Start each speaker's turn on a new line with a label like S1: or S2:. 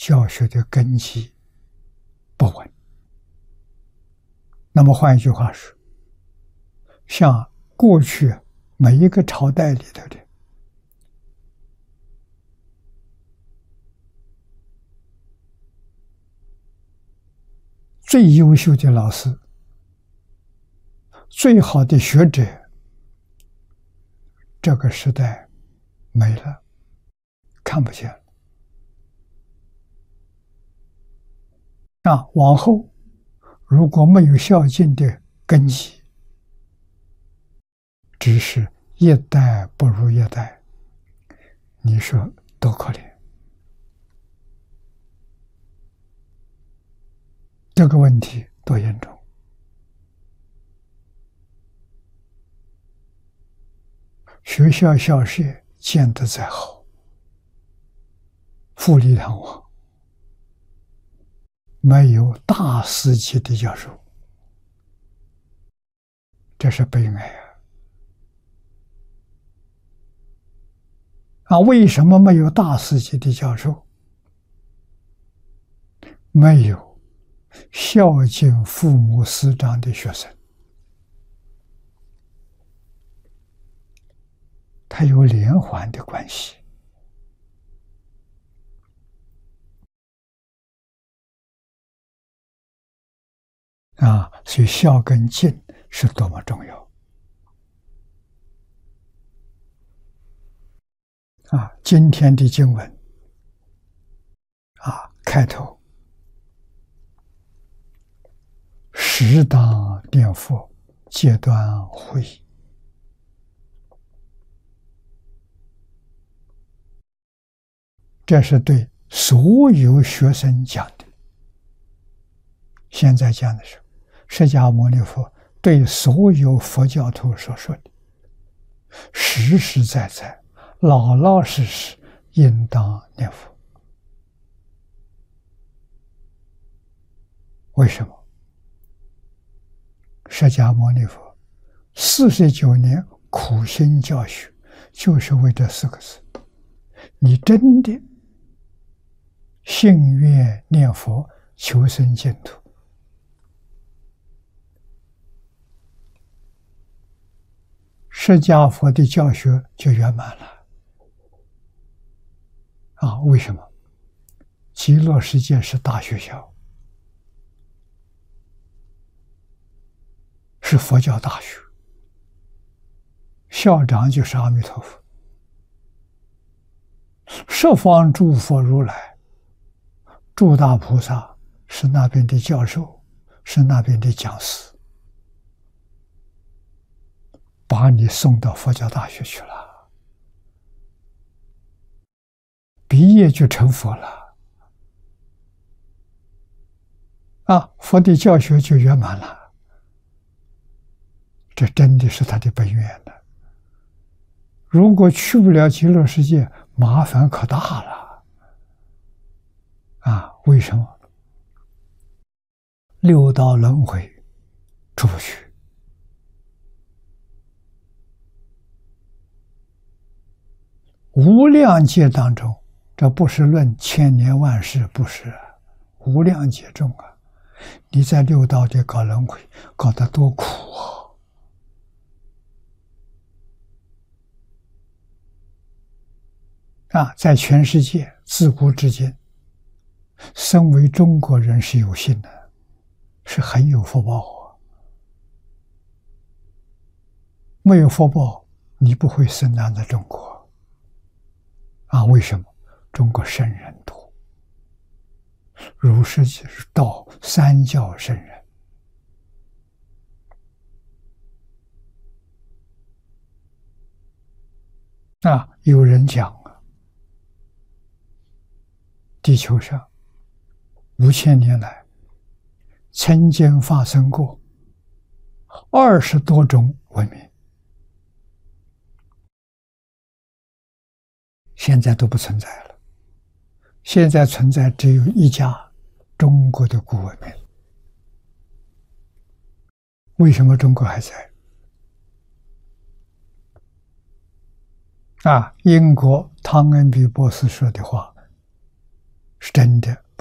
S1: 教学的根基不稳。那么换一句话说，像过去每一个朝代里头的最优秀的老师、最好的学者，这个时代没了，看不见了。往后如果没有孝敬的根基，只是一代不如一代，你说多可怜。这个问题多严重。学校校舍建得再好，富丽堂皇，没有大师级的教授，这是悲哀为什么没有大师级的教授？没有孝敬父母师长的学生。它有连环的关系所以孝跟敬是多么重要今天的经文开头适当念佛，戒断会议。这是对所有学生讲的。现在讲的是释迦牟尼佛对所有佛教徒所说的，实实在在、老老实实应当念佛。为什么？释迦牟尼佛49年苦心教学，就是为这4个字。你真的信愿念佛，求生净土，释迦佛的教学就圆满了为什么？极乐世界是大学校，是佛教大学，校长就是阿弥陀佛，十方诸佛如来、诸大菩萨是那边的教授，是那边的讲师，把你送到佛教大学去了，毕业就成佛了佛的教学就圆满了。这真的是他的本愿了。如果去不了极乐世界，麻烦可大了为什么？六道轮回出不去，无量劫当中，这不是论千年万世，不是无量劫中你在六道里搞轮回，搞得多苦在全世界自古至今，身为中国人是有幸的，是很有福报没有福报，你不会生长在中国为什么？中国圣人多，儒释道三教圣人有人讲地球上5000年来曾经发生过20多种文明，现在都不存在了。现在存在只有一家中国的古文明。为什么中国还在？英国汤恩比博士说的话是真的。